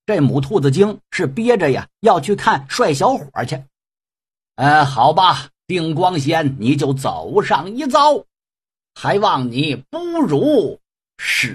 这母兔子精是憋着呀要去看帅小伙去。好吧，丁光贤，你就走上一遭，还望你不辱使